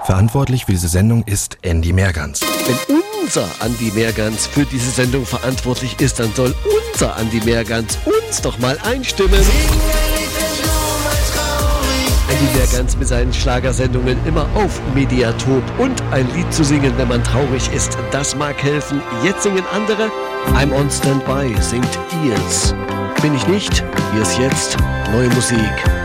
Verantwortlich für diese Sendung ist Andy Mehrgans. Wenn unser Andi Mehrgans für diese Sendung verantwortlich ist, dann soll unser Andi Mehrgans uns doch mal einstimmen. Andi Mehrgans mit seinen Schlagersendungen immer auf Mediatop und ein Lied zu singen, wenn man traurig ist, das mag helfen. Jetzt singen andere. I'm on Standby singt Eels. Bin ich nicht? Hier ist jetzt neue Musik.